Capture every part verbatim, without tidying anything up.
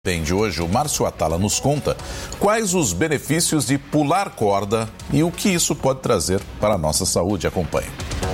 Bem, de hoje, o Márcio Atala nos conta quais os benefícios de pular corda e o que isso pode trazer para a nossa saúde. Acompanhe.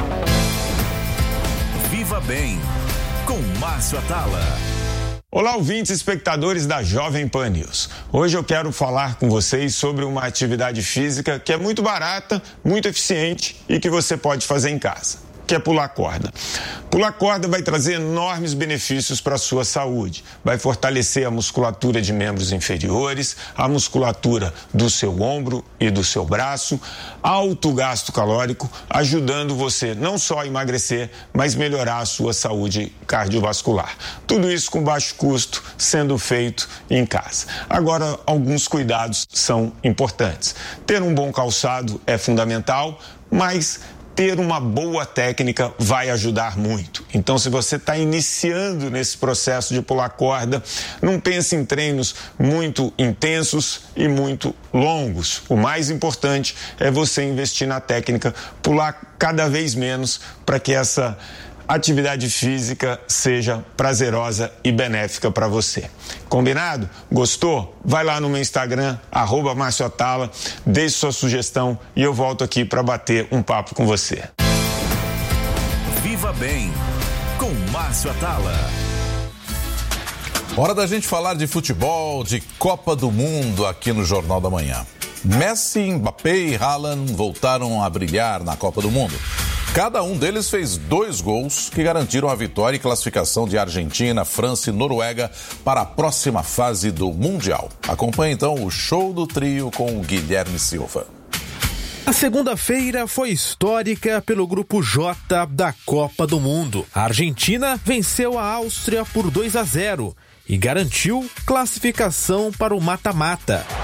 Viva Bem, com Márcio Atala. Olá, ouvintes e espectadores da Jovem Pan News. Hoje eu quero falar com vocês sobre uma atividade física que é muito barata, muito eficiente e que você pode fazer em casa, que é pular corda. Pular corda vai trazer enormes benefícios para a sua saúde. Vai fortalecer a musculatura de membros inferiores, a musculatura do seu ombro e do seu braço, alto gasto calórico, ajudando você não só a emagrecer, mas melhorar a sua saúde cardiovascular. Tudo isso com baixo custo, sendo feito em casa. Agora, alguns cuidados são importantes. Ter um bom calçado é fundamental, mas ter uma boa técnica vai ajudar muito. Então, se você está iniciando nesse processo de pular corda, não pense em treinos muito intensos e muito longos. O mais importante é você investir na técnica, pular cada vez menos para que essa atividade física seja prazerosa e benéfica para você. Combinado? Gostou? Vai lá no meu Instagram, arroba Márcio Atala, deixe sua sugestão e eu volto aqui para bater um papo com você. Viva Bem, com Márcio Atala. Hora da gente falar de futebol, de Copa do Mundo aqui no Jornal da Manhã. Messi, Mbappé e Haaland voltaram a brilhar na Copa do Mundo. Cada um deles fez dois gols que garantiram a vitória e classificação de Argentina, França e Noruega para a próxima fase do Mundial. Acompanhe então o show do trio com o Guilherme Silva. A segunda-feira foi histórica pelo Grupo J da Copa do Mundo. A Argentina venceu a Áustria por dois a zero e garantiu classificação para o mata-mata.